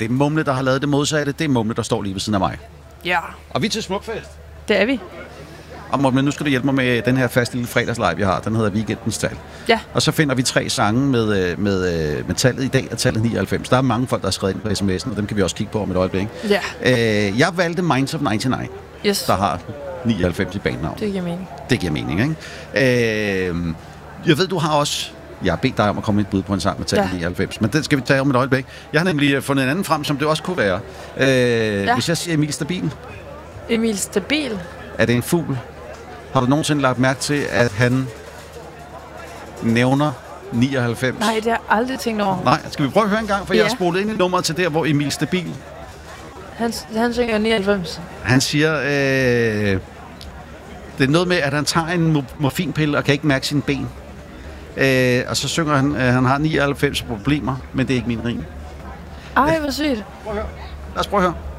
Det er Mumle, der har lavet det modsatte. Det er Mumle, der står lige ved siden af mig. Ja, Og vi er til Smukfest. det er vi. Og Mumle, nu skal du hjælpe mig med den her faste lille fredagslive, vi har. Den hedder Weekendens Tal. Ja. Og så finder vi 3 sange med tallet i dag og tallet 99. Der er mange folk, der har skrevet ind på sms'en, og dem kan vi også kigge på om et øjeblik. Ja. Jeg valgte Minds of 99, Yes. der har 99 i banenavn. Det giver mening. Det giver mening, ikke? Jeg ved, du har også... Jeg har bedt dig om at komme med et bud på en sang med tallet 99, men den skal vi tage om et øjeblik. Jeg har nemlig fundet en anden frem, som det også kunne være. Hvis jeg siger Emil Stabil, Emil Stabil. er det en fugl? Har du nogensinde lagt mærke til, at han nævner 99? Nej, det har jeg aldrig tænkt over. Nej, skal vi prøve at høre en gang, for jeg har spolet ind i nummeret til der, hvor Emil Stabil, Han synger 99. han siger, det er noget med, at han tager en morfinpille og kan ikke mærke sine ben. Og så synger han, han har 99 problemer, men det er ikke min rim. Ej, hvor sygt. Lad os prøve at høre.